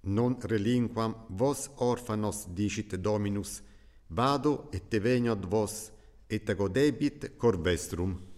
non relinquam vos orphanos dicit Dominus, vado et te venio ad vos, et agodebit cor vestrum.